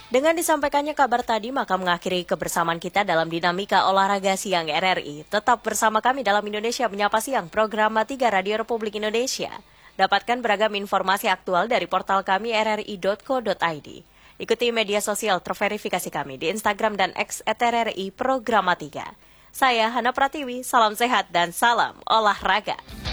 Dengan disampaikannya kabar tadi, maka mengakhiri kebersamaan kita dalam dinamika olahraga siang RRI. Tetap bersama kami dalam Indonesia Menyapa Siang, program 3 Radio Republik Indonesia. Dapatkan beragam informasi aktual dari portal kami rri.co.id. Ikuti media sosial terverifikasi kami di Instagram dan X @RRI Programa 3. Saya Hana Pratiwi, salam sehat dan salam olahraga.